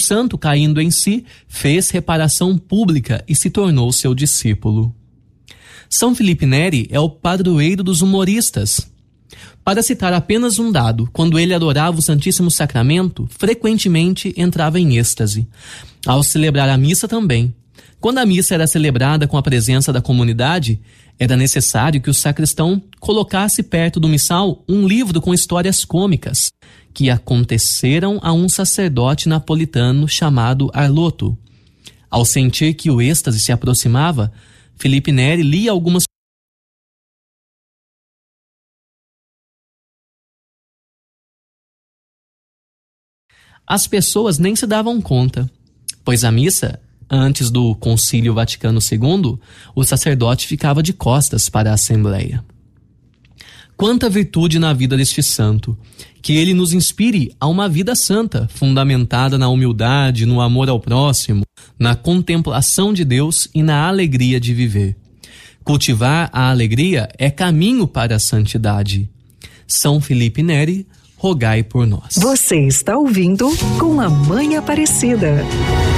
santo, caindo em si, fez reparação pública e se tornou seu discípulo. São Felipe Neri é o padroeiro dos humoristas. Para citar apenas um dado, quando ele adorava o Santíssimo Sacramento, frequentemente entrava em êxtase. Ao celebrar a missa também. Quando a missa era celebrada com a presença da comunidade, era necessário que o sacristão colocasse perto do missal um livro com histórias cômicas que aconteceram a um sacerdote napolitano chamado Arloto. Ao sentir que o êxtase se aproximava, Felipe Neri lia algumas. As pessoas nem se davam conta, pois a missa, antes do Concílio Vaticano II, o sacerdote ficava de costas para a Assembleia. Quanta virtude na vida deste santo! Que ele nos inspire a uma vida santa, fundamentada na humildade, no amor ao próximo, na contemplação de Deus e na alegria de viver. Cultivar a alegria é caminho para a santidade. São Felipe Neri, rogai por nós. Você está ouvindo Com a Mãe Aparecida.